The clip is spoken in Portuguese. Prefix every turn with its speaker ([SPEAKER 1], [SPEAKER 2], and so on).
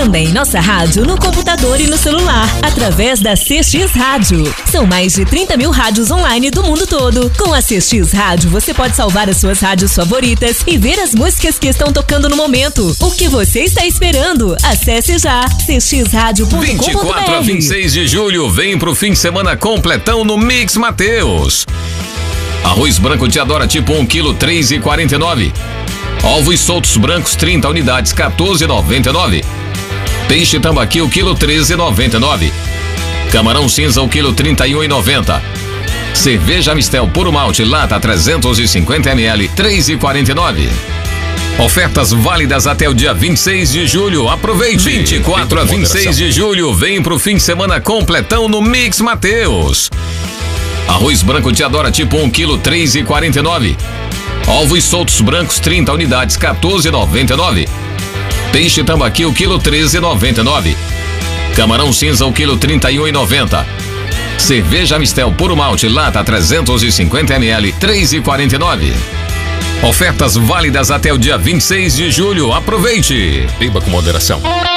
[SPEAKER 1] também nossa rádio no computador e no celular, através da CX Rádio. São mais de 30 mil rádios online do mundo todo. Com a CX Rádio, você pode salvar as suas rádios favoritas e ver as músicas que estão tocando no momento. O que você está esperando? Acesse já cxradio.com.br.
[SPEAKER 2] 24 a 26 de julho, vem pro fim de semana completão no Mix Mateus. Arroz branco Teodora tipo 1 kg, 3,49. Ovos soltos brancos 30 unidades, 14,99. Peixe tambaqui o quilo, 13,99. Camarão cinza o quilo, 31,90. Cerveja Amistel puro malte lata 350 ml, 3,49. Ofertas válidas até o dia 26 de julho. Aproveite! 24 a 26 de julho, vem pro fim de semana completão no Mix Mateus. Arroz branco Teodora tipo 1 kg, 3,49. Ovos soltos brancos 30 unidades, 14,99. Peixe tambaqui o quilo, 13,99. Camarão cinza o quilo, 31,90. Cerveja Amistel puro malte lata 350 ml, 3,49. Ofertas válidas até o dia 26 de julho. Aproveite! Beba com moderação.